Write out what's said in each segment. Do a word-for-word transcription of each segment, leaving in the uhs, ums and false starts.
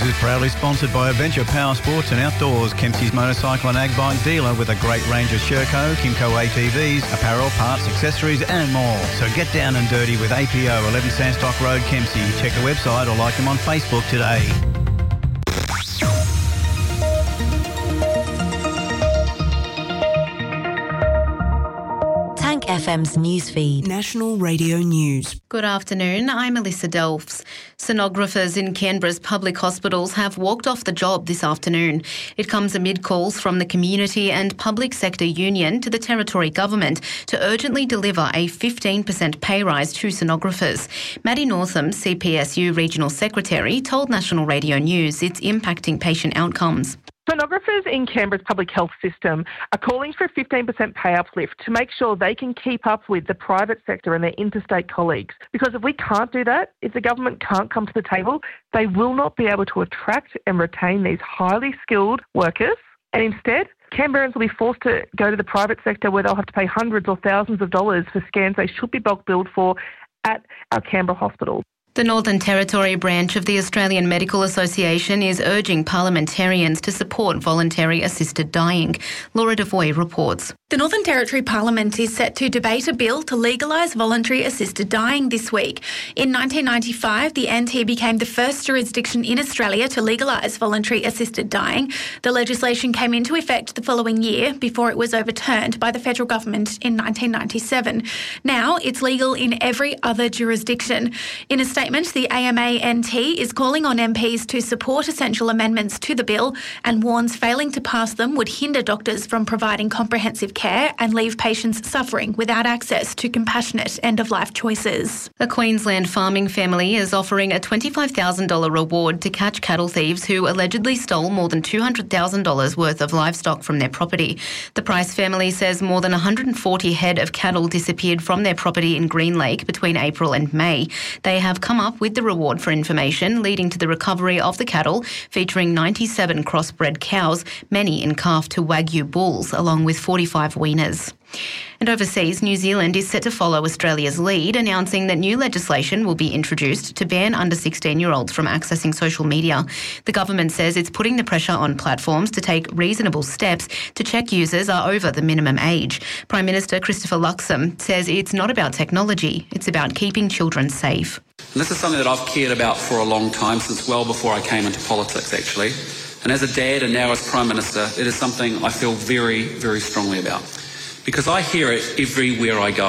is proudly sponsored by Adventure Power Sports and Outdoors, Kempsey's motorcycle and ag bike dealer with a great range of Sherco, Kimco A T Vs, apparel, parts, accessories and more. So get down and dirty with A P O, eleven Sandstock Road, Kempsey. Check the website or like them on Facebook today. F M's newsfeed. National Radio News. Good afternoon, I'm Alyssa Delphs. Sonographers in Canberra's public hospitals have walked off the job this afternoon. It comes amid calls from the community and public sector union to the Territory Government to urgently deliver a fifteen percent pay rise to sonographers. Maddie Northam, C P S U Regional Secretary, told National Radio News it's impacting patient outcomes. Sonographers in Canberra's public health system are calling for a fifteen percent pay uplift to make sure they can keep up with the private sector and their interstate colleagues. Because if we can't do that, if the government can't come to the table, they will not be able to attract and retain these highly skilled workers. And instead, Canberrans will be forced to go to the private sector where they'll have to pay hundreds or thousands of dollars for scans they should be bulk billed for at our Canberra hospitals. The Northern Territory branch of the Australian Medical Association is urging parliamentarians to support voluntary assisted dying. Laura Devoy reports. The Northern Territory Parliament is set to debate a bill to legalise voluntary assisted dying this week. In nineteen ninety-five, the N T became the first jurisdiction in Australia to legalise voluntary assisted dying. The legislation came into effect the following year before it was overturned by the federal government in nineteen ninety-seven. Now it's legal in every other jurisdiction. In a statement, the A M A N T is calling on M Ps to support essential amendments to the bill and warns failing to pass them would hinder doctors from providing comprehensive care and leave patients suffering without access to compassionate end-of-life choices. A Queensland farming family is offering a twenty-five thousand dollars reward to catch cattle thieves who allegedly stole more than two hundred thousand dollars worth of livestock from their property. The Price family says more than one hundred forty head of cattle disappeared from their property in Green Lake between April and May. They have come up with the reward for information, leading to the recovery of the cattle, featuring ninety-seven crossbred cows, many in calf to Wagyu bulls, along with forty-five weaners. And overseas, New Zealand is set to follow Australia's lead, announcing that new legislation will be introduced to ban under sixteen-year-olds from accessing social media. The government says it's putting the pressure on platforms to take reasonable steps to check users are over the minimum age. Prime Minister Christopher Luxon says it's not about technology, it's about keeping children safe. And this is something that I've cared about for a long time, since well before I came into politics, actually. And as a dad and now as Prime Minister, it is something I feel very, very strongly about, because I hear it everywhere I go.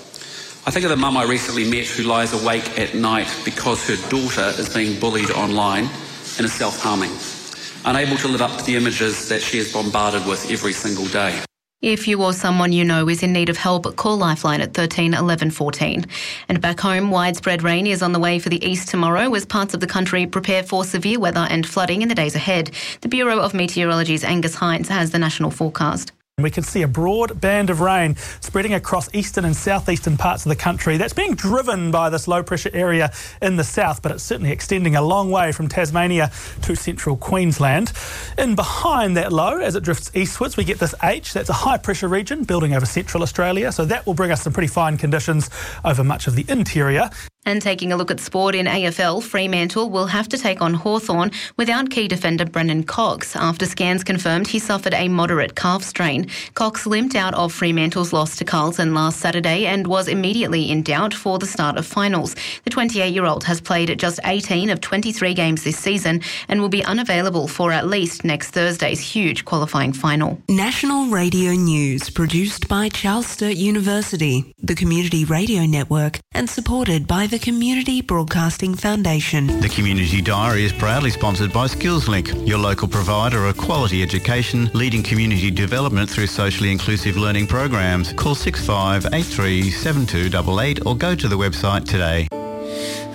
I think of the mum I recently met who lies awake at night because her daughter is being bullied online and is self-harming, unable to live up to the images that she is bombarded with every single day. If you or someone you know is in need of help, call Lifeline at thirteen eleven fourteen. And back home, widespread rain is on the way for the east tomorrow as parts of the country prepare for severe weather and flooding in the days ahead. The Bureau of Meteorology's Angus Hines has the national forecast. We can see a broad band of rain spreading across eastern and southeastern parts of the country. That's being driven by this low pressure area in the south, but it's certainly extending a long way from Tasmania to central Queensland. In behind that low, as it drifts eastwards, we get this H. That's a high pressure region building over central Australia, so that will bring us some pretty fine conditions over much of the interior. And taking a look at sport in A F L, Fremantle will have to take on Hawthorn without key defender Brendan Cox after scans confirmed he suffered a moderate calf strain. Cox limped out of Fremantle's loss to Carlton last Saturday and was immediately in doubt for the start of finals. The twenty-eight-year-old has played just eighteen of twenty-three games this season and will be unavailable for at least next Thursday's huge qualifying final. National Radio News, produced by Charles Sturt University, the Community Radio Network, and supported by the Community Broadcasting Foundation. The Community Diary is proudly sponsored by SkillsLink, your local provider of quality education, leading community development through socially inclusive learning programs. Call six five eight three seven two eight eight or go to the website today.